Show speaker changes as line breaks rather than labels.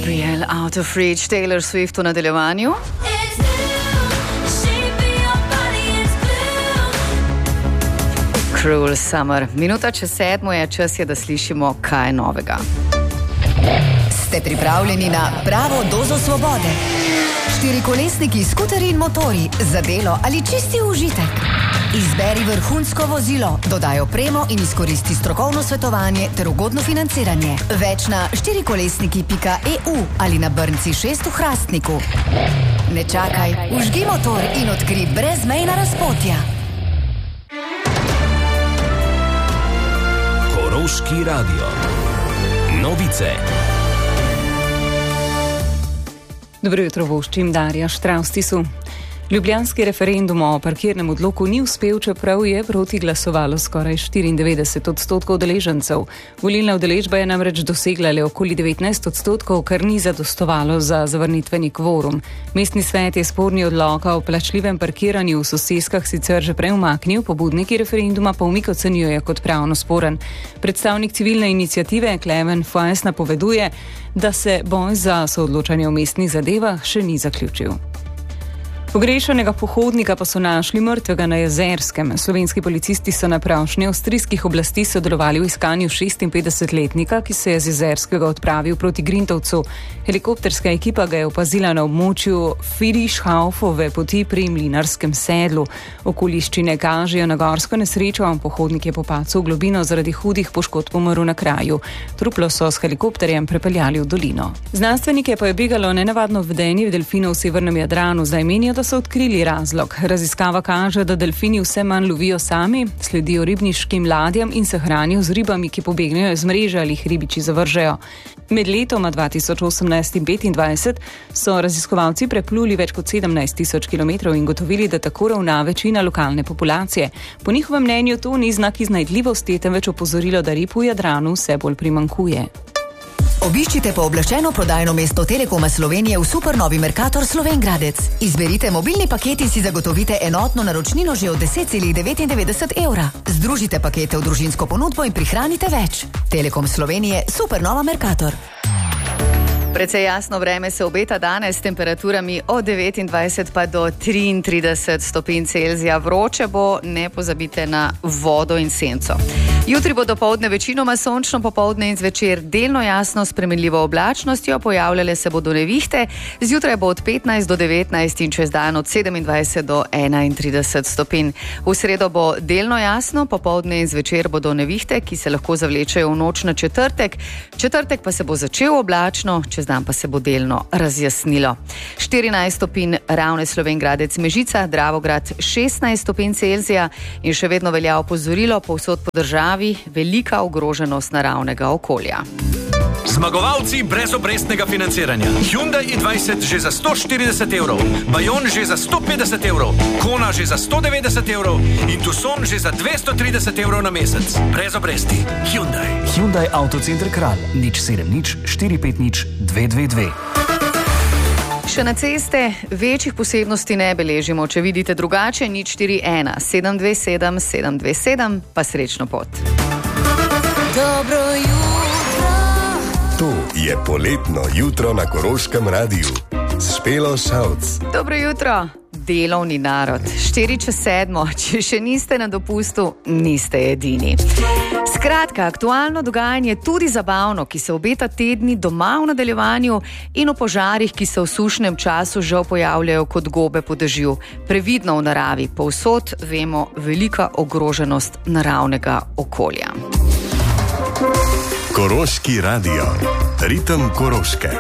Gabriel Out of Reach, Taylor Swift v nadaljevanju. Cruel Summer. Minuta čez 7 je, čas je, da slišimo, kaj je novega.
Ste pripravljeni na pravo dozo svobode? Štirikolesniki, skuterji in motorji, za delo ali čisti užitek? Izberi vrhunsko vozilo, dodaj opremo in izkoristi strokovno svetovanje ter ugodno financiranje. Več na štirikolesniki.eu ali na Brnci 6 v Hrastniku. Ne čakaj, vžgi motor in odkri brezmejna razpotja.
Koroški radio. Novice.
Dobro jutro, voščim Darja Štraustisu. Ljubljanski referendum o parkirnem odloku ni uspel, čeprav je proti glasovalo skoraj 94% udeležencev. Volilna udeležba je namreč dosegla le okoli 19%, kar ni zadostovalo za zavrnitveni kvorum. Mestni svet je sporni odloka o plačljivem parkiranju v soseskah sicer že prej umaknil, pobudniki referenduma pa umik ocenjujejo kot pravno sporen. Predstavnik civilne iniciative Klemen Fajs napoveduje, da se boj za soodločanje v mestnih zadevah še ni zaključil. Pogrešanega pohodnika pa so našli mrtvega na Jezerskem. Slovenski policisti so na prošnjo avstrijskih oblasti sodelovali v iskanju 56-letnika, ki se je z Jezerskega odpravil proti Grintovcu. Helikopterska ekipa ga je opazila na območju Friedrichshaufove poti pri Mlinarskem sedlu. Okoliščine kažejo na gorsko nesrečo, pohodnik je po padcu v globino zaradi hudih poškodb umrl na kraju. Truplo so s helikopterjem prepeljali v dolino. Znanstvenike pa je begalo nenavadno vedenje delfinov v severnem Jadranu. Zdaj menijo, da so odkrili razlog. Raziskava kaže, da delfini vse manj lovijo sami, sledijo ribniškim ladjam in se hranijo z ribami, ki pobegnejo iz mreže ali jih ribiči zavržejo. Med letoma 2018 in 2025 so raziskovalci prepluli več kot 17.000 km in gotovili, da tako ravna večina lokalne populacije. Po njihovem mnenju to ni znak iznajdljivosti, temveč opozorilo, da rib v Jadranu vse bolj primanjkuje.
Obiščite pooblaščeno prodajno mesto Telekoma Slovenije v supernovi Mercator Slovenjgradec. Izberite mobilni paket in si zagotovite enotno naročnino že od 10,99 evra. Združite pakete v družinsko ponudbo in prihranite več. Telekom Slovenije, supernova Mercator.
Precej jasno vreme se obeta danes s temperaturami od 29 pa do 33 stopinj Celzija. Vroče bo, ne pozabite na vodo in senco. Jutri bo dopoldne večinoma sončno, popoldne in zvečer delno jasno s spremenljivo oblačnostjo, pojavljale se bodo nevihte, zjutraj bo od 15 do 19 in čez dan od 27 do 31 stopinj. V sredo bo delno jasno, popoldne in zvečer bodo nevihte, ki se lahko zavlečejo v noč na četrtek. Četrtek pa se bo začel oblačno, čez dan pa se bo delno razjasnilo. 14 stopinj Ravne Slovenjgradec Mežica, Dravograd 16 stopinj Celzija in še vedno velja opozorilo povsod po državi, velika ogroženost naravnega okolja.
Zmagovalci brez obrestnega financiranja. Hyundai i20 že za 140 evrov, Bayon že za 150 evrov, Kona že za 190 evrov in Tucson že za 230 evrov na mesec. Brez obresti.
Hyundai Autocenter Kralj. 070 450 222.
Še na ceste večjih posebnosti ne beležimo. Če vidite drugače, 041 727 727, pa srečno pot.
Dobro jutro.
To je poletno jutro na Koroškem radiju. Špelo Šavc.
Dobro jutro, delovni narod. 6:04, če še niste na dopustu, niste edini. Skratka, aktualno dogajanje tudi zabavno, ki se obeta tedni doma v nadaljevanju in o požarih, ki se v sušnem času žal pojavljajo kot gobe po dežju. Previdno v naravi, povsod vemo, velika ogroženost naravnega okolja.
Koroški radio. Ritem Koroške.